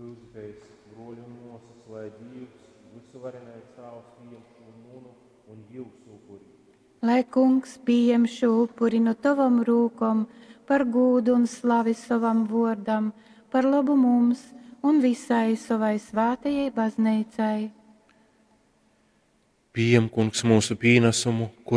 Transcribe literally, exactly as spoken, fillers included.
Krūzes broļu un mūsas, lai Dievs, visuvarenais Tēvs, pieņem šo mūnu un Dievs upuri. Lai Kungs pieņem šo upuri no tavam rūkom par gūdu un slavi savam vordam, par labu mums un visai savai svētajai baznīcai. Pieņem, Kungs, mūsu pienesumu,